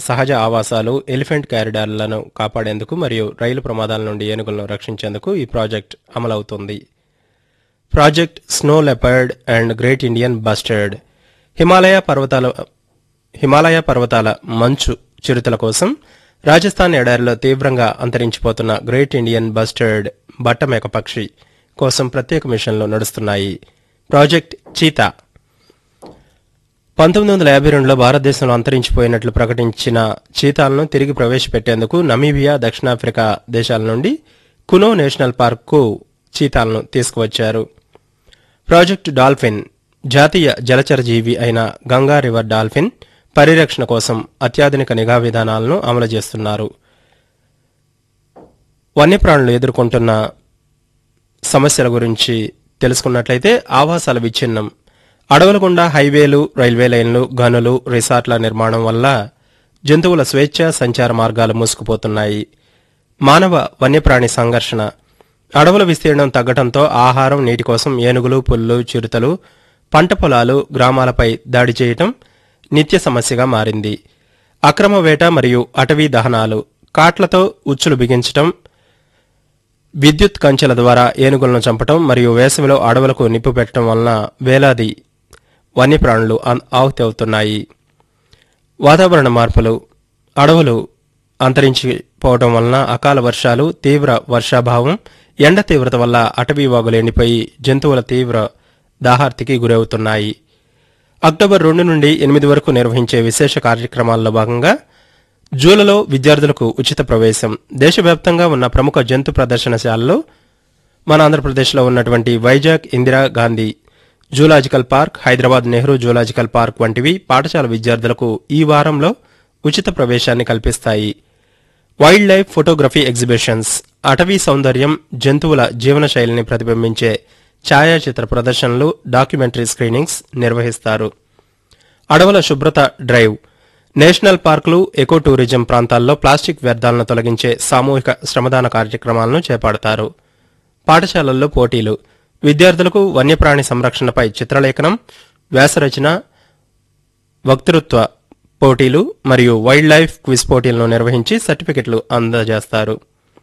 సహజ ఆవాసాలు, ఎలిఫెంట్ కారిడార్లను కాపాడేందుకు మరియు రైలు ప్రమాదాల నుండి ఏనుగులను రక్షించేందుకు ఈ project అమలవుతుంది. Project snow leopard and great Indian bustard. Himalaya పర్వతాల మంచు చిరుతల కోసం రాజస్థాన్ ఎడారిలో తీవ్రంగా అంతరించిపోతున్న గ్రేట్ ఇండియన్ బస్టర్డ్ బట్టమేక పక్షి కోసం ప్రత్యేక మిషన్లు నడుస్తున్నాయి. Project cheetah. 1952లో భారతదేశంలో అంతరించిపోయినట్లు ప్రకటించిన చీతాలను తిరిగి ప్రవేశపెట్టేందుకు నమీబియా, దక్షిణాఫ్రికా దేశాల నుండి కునో నేషనల్ పార్క్కు చీతాలను తీసుకువచ్చారు. Project dolphin. జాతీయ జలచర జీవి అయిన గంగా రివర్ డాల్ఫిన్ పరిరక్షణ కోసం అత్యాధునిక నిఘా విధానాలను అమలు చేస్తున్నారు. వన్యప్రాణులు ఎదుర్కొంటున్న సమస్యల గురించి తెలుసుకున్నట్లయితే ఆవాసాల విచ్ఛిన్నం. అడవుల గుండా హైవేలు, రైల్వే లైన్లు, గనులు, రిసార్ట్ల నిర్మాణం వల్ల జంతువుల స్వేచ్ఛ సంచార మార్గాలు మూసుకుపోతున్నాయి. మానవ వన్యప్రాణి సంఘర్షణ. అడవుల విస్తీర్ణం తగ్గడంతో ఆహారం, నీటి కోసం ఏనుగులు, పులులు, చిరుతలు పంట పొలాలు, గ్రామాలపై దాడి చేయటం నిత్య సమస్యగా మారింది. అక్రమ వేట మరియు అటవీ దహనాలు. కాట్లతో ఉచ్చులు బిగించటం, విద్యుత్ కంచెల ద్వారా ఏనుగులను చంపటం మరియు వేసవిలో అడవులకు నిప్పు పెట్టడం వలన వేలాది వన్యప్రాణులు ఆహుతి అవుతున్నాయి. వాతావరణ మార్పులు. అడవులు అంతరించిపోవడం వలన అకాల వర్షాలు, తీవ్ర వర్షాభావం, ఎండ తీవ్రత వల్ల అటవీ వాగులు ఎండిపోయి జంతువుల తీవ్ర దాహార్తికి గురవుతున్నాయి. అక్టోబర్ 2 నుండి 8 వరకు నిర్వహించే విశేష కార్యక్రమాల్లో భాగంగా జూలలో విద్యార్థులకు ఉచిత ప్రవేశం. దేశవ్యాప్తంగా ఉన్న ప్రముఖ జంతు ప్రదర్శనశాలలో మన ఆంధ్రప్రదేశ్లో ఉన్నటువంటి Vizag Indira Gandhi zoological park, Hyderabad Nehru zoological park వంటివి పాఠశాల విద్యార్థులకు ఈ వారంలో ఉచిత ప్రవేశాన్ని కల్పిస్తాయి. Wild life photography exhibitions. అటవీ సౌందర్యం, జంతువుల జీవనశైలిని ప్రతిబింబించే ఛాయాచిత్ర ప్రదర్శనలు, డాక్యుమెంటరీ స్క్రీనింగ్స్ నిర్వహిస్తారు. అడవుల శుభ్రత డ్రైవ్. నేషనల్ పార్కులు, ఎకో టూరిజం ప్రాంతాల్లో ప్లాస్టిక్ వ్యర్థాలను తొలగించే సామూహిక శ్రమదాన కార్యక్రమాలను చేపడతారు. పాఠశాలల్లో పోటీలు. విద్యార్థులకు వన్యప్రాణి సంరక్షణపై చిత్రలేఖనం, వ్యాసరచన, వక్తృత్వ పోటీలు మరియు వైల్డ్ లైఫ్ క్విజ్ పోటీలను నిర్వహించి సర్టిఫికెట్లు అందజేస్తారు.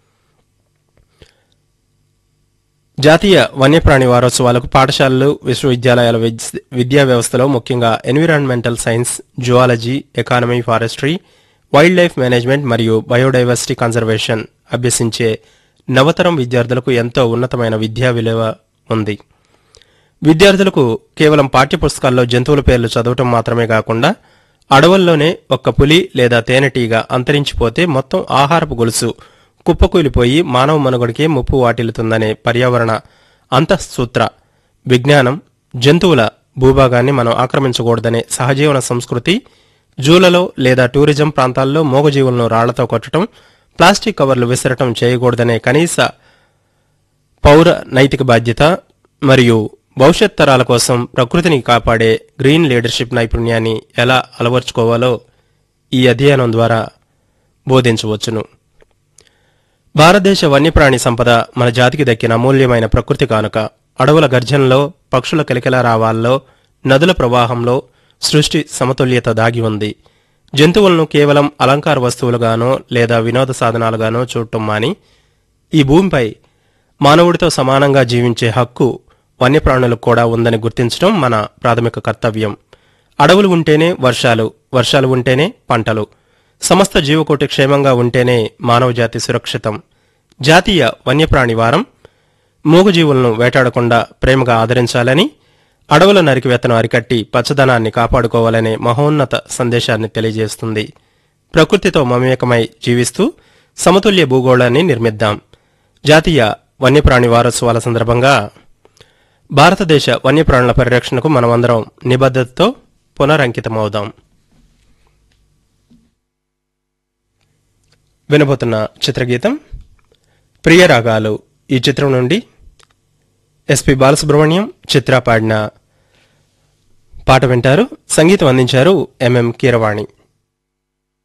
జాతీయ వన్యప్రాణి వారోత్సవాలకు పాఠశాలలు, విశ్వవిద్యాలయాల విద్యా వ్యవస్థలో ముఖ్యంగా environmental science, zoology, economy, forestry, wild life management మరియు బయోడైవర్సిటీ కన్జర్వేషన్ అభ్యసించే నవతరం విద్యార్థులకు ఎంతో ఉన్నతమైన విద్యా విలువ ఉంది. విద్యార్థులకు కేవలం పాఠ్యపుస్తకాల్లో జంతువుల పేర్లు చదవటం మాత్రమే కాకుండా అడవుల్లోనే ఒక్క పులి లేదా తేనెటీగ అంతరించిపోతే మొత్తం ఆహారపు గొలుసు కుప్పకూలిపోయి మానవ మనుగడికే ముప్పు వాటిల్లుతుందనే పర్యావరణ అంతఃసూత్ర విజ్ఞానం, జంతువుల భూభాగాన్ని మనం ఆక్రమించకూడదనే సహజీవన సంస్కృతి, జూలలో లేదా టూరిజం ప్రాంతాల్లో మూగజీవులను రాళ్లతో కొట్టడం, ప్లాస్టిక్ కవర్లు విసరటం చేయకూడదనే కనీస పౌర నైతిక బాధ్యత మరియు భవిష్యత్ తరాల కోసం ప్రకృతిని కాపాడే గ్రీన్ లీడర్షిప్ నైపుణ్యాన్ని ఎలా అలవర్చుకోవాలో ఈ అధ్యయనం ద్వారా బోధించవచ్చును. భారతదేశ వన్యప్రాణి సంపద మన జాతికి దక్కిన అమూల్యమైన ప్రకృతి కానుక. అడవుల గర్జనలో, పక్షుల కిలకిల రావాల్లో, నదుల ప్రవాహంలో సృష్టి సమతుల్యత దాగి ఉంది. జంతువులను కేవలం అలంకార వస్తువులుగానో లేదా వినోద సాధనాలుగానో చూడటం మాని ఈ భూమిపై మానవుడితో సమానంగా జీవించే హక్కు వన్యప్రాణులకు కూడా ఉందని గుర్తించడం మన ప్రాథమిక కర్తవ్యం. అడవులు ఉంటేనే వర్షాలు, వర్షాలు ఉంటేనే పంటలు, సమస్త జీవకోటి క్షేమంగా ఉంటేనే మానవజాతి సురక్షితం. జాతీయ వన్యప్రాణి వారం మూగజీవులను వేటాడకుండా ప్రేమగా ఆదరించాలని, అడవుల నరికివేతను అరికట్టి పచ్చదనాన్ని కాపాడుకోవాలనే మహోన్నత సందేశాన్ని తెలియజేస్తుంది. ప్రకృతితో మమేకమై జీవిస్తూ సమతుల్య భూగోళాన్ని నిర్మిద్దాం. జాతీయ వన్యప్రాణి వారోత్సవాల సందర్భంగా భారతదేశ వన్యప్రాణుల పరిరక్షణకు మనమందరం నిబద్ధతతో పునరంకితమవుదాం. వినబోతున్న చిత్రగీతం ప్రియరాగాలు. ఈ చిత్రం నుండి ఎస్పి బాలసుబ్రహ్మణ్యం, చిత్ర పాడిన పాట వింటారు. సంగీతం అందించారు ఎంఎం కీరవాణి.